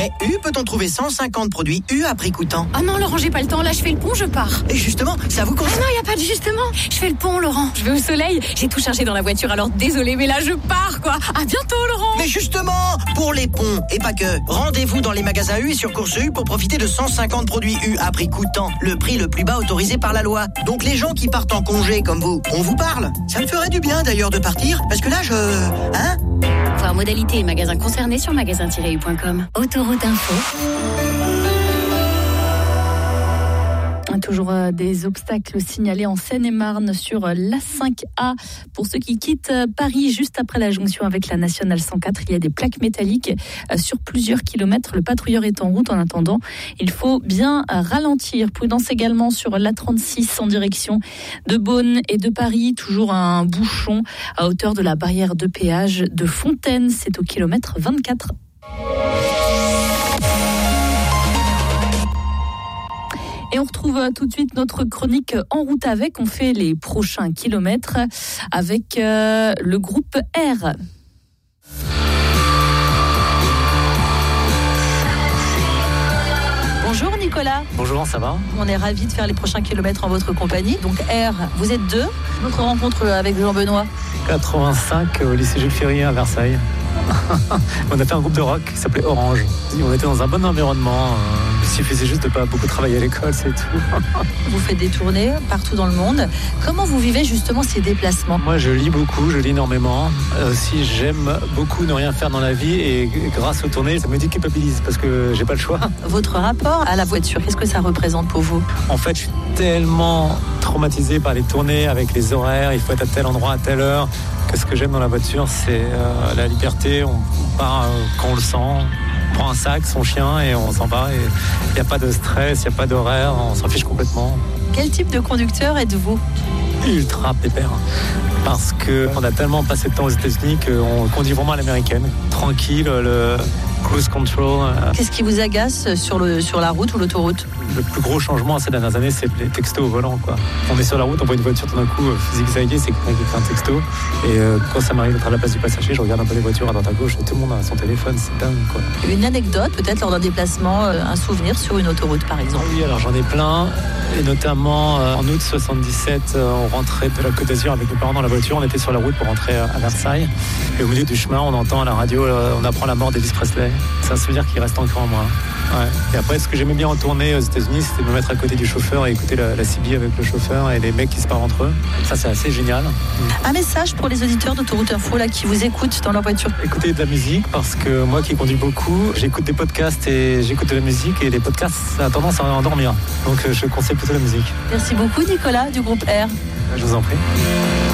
Mais U peut-on trouver 150 produits U à prix coûtant? Ah non, Laurent, j'ai pas le temps. Là, je fais le pont, je pars. Et justement, ça vous concerne? Ah non, y a pas de justement. Je fais le pont, Laurent. Je vais au soleil. J'ai tout chargé dans la voiture, alors désolé, mais là, je pars, quoi. À bientôt, Laurent. Mais justement, pour les ponts, et pas que, rendez-vous dans les magasins U et sur Course U pour profiter de 150 produits U à prix coûtant. Le prix le plus bas autorisé par la loi. Donc les gens qui partent en congé comme vous, on vous parle. Ça me ferait du bien d'ailleurs de partir, parce que là, Hein? Voir modalités et magasins concernés sur magasin-u.com. Autoroute Info. Toujours des obstacles signalés en Seine-et-Marne sur l'A5A. Pour ceux qui quittent Paris juste après la jonction avec la Nationale 104, il y a des plaques métalliques sur plusieurs kilomètres. Le patrouilleur est en route. En attendant, il faut bien ralentir. Prudence également sur l'A36 en direction de Beaune et de Paris. Toujours un bouchon à hauteur de la barrière de péage de Fontaine. C'est au kilomètre 24. Et on retrouve tout de suite notre chronique En route avec. On fait les prochains kilomètres avec le groupe R. Bonjour Nicolas. Bonjour, ça va? On est ravis de faire les prochains kilomètres en votre compagnie. Donc R, vous êtes deux. Notre rencontre avec Jean-Benoît. 85 au lycée Jules Ferry à Versailles. On a fait un groupe de rock qui s'appelait Orange. On était dans un bon environnement. Il suffisait juste de pas beaucoup travailler à l'école, c'est tout. Vous faites des tournées partout dans le monde. Comment vous vivez justement ces déplacements? Moi, je lis beaucoup, je lis énormément. Aussi, j'aime beaucoup ne rien faire dans la vie et grâce aux tournées, ça me déculpabilise parce que j'ai pas le choix. Votre rapport à la voiture, qu'est-ce que ça représente pour vous? En fait, je suis tellement traumatisé par les tournées avec les horaires. Il faut être à tel endroit à telle heure. Que ce que j'aime dans la voiture, c'est la liberté. On part quand on le sent. On prend un sac, son chien et on s'en va. Il n'y a pas de stress, il n'y a pas d'horaire. On s'en fiche complètement. Quel type de conducteur êtes-vous? Ultra pépère. Parce qu'on a tellement passé de temps aux États-Unis qu'on conduit vraiment à l'américaine. Tranquille, le cruise control. Qu'est-ce qui vous agace sur la route ou l'autoroute? Le plus gros changement ces dernières années, c'est les textos au volant, quoi. On est sur la route, on voit une voiture tout d'un coup zigzaguer, c'est quelqu'un qui fait un texto. Et quand ça m'arrive d'être à la place du passager, je regarde un peu les voitures à droite à gauche et tout le monde a son téléphone, c'est dingue, quoi. Une anecdote, peut-être lors d'un déplacement, un souvenir sur une autoroute par exemple? Oui, alors j'en ai plein. Et notamment en août 77, on rentrait de la Côte d'Azur avec mes parents dans la voiture. On était sur la route pour rentrer à Versailles. Et au milieu du chemin, on entend à la radio, on apprend la mort d'Elvis Presley. C'est un souvenir qui reste encore en moi. Ouais. Et après, ce que j'aimais bien en tournée aux États-Unis, c'était de me mettre à côté du chauffeur et écouter la CB avec le chauffeur et les mecs qui se parlent entre eux. Ça, c'est assez génial. Un message pour les auditeurs d'Autoroute Info là, qui vous écoutent dans leur voiture? Écoutez de la musique, parce que moi qui conduis beaucoup, j'écoute des podcasts et j'écoute de la musique. Et les podcasts, ça a tendance à endormir. Donc je conseille plutôt la musique. Merci beaucoup Nicolas du groupe R. Je vous en prie.